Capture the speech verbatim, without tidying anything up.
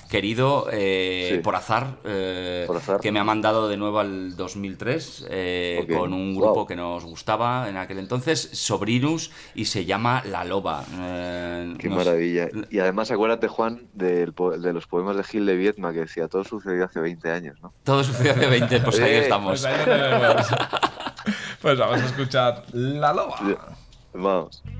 querido eh, Sí, por azar, eh, por azar. que me ha mandado de nuevo al dos mil tres eh, Ok. con un grupo Wow. que nos gustaba en aquel entonces, Sobrinus, y se llama La Loba. Eh, Qué nos- maravilla. Y además, acuérdate, Juan, del po- de los poemas de Gil de Viedma que decía, todo sucedió hace veinte años, ¿no? Todo sucedió hace veinte, pues ahí ¡Eh! Pues estamos. ahí lo tenemos. Pues vamos a escuchar La Loba. Vamos.